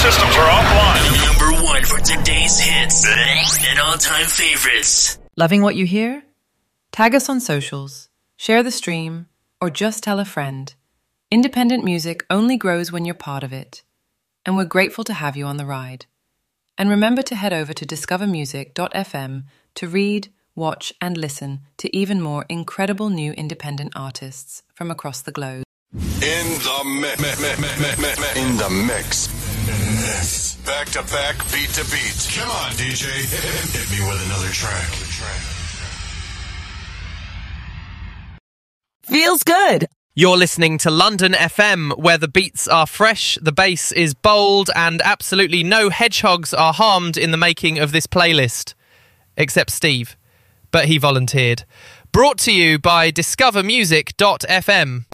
systems are offline. Number one for today's hits and all-time favorites. Loving what you hear? Tag us on socials, share the stream, or just tell a friend. Independent music only grows when you're part of it. And we're grateful to have you on the ride. And remember to head over to discovermusic.fm to read, watch, and listen to even more incredible new independent artists from across the globe. In the mix. Back to back, beat to beat. Come on, DJ. Hit me with another track. Feels good. You're listening to London FM, where the beats are fresh, the bass is bold, and absolutely no hedgehogs are harmed in the making of this playlist. Except Steve. But he volunteered. Brought to you by discovermusic.fm.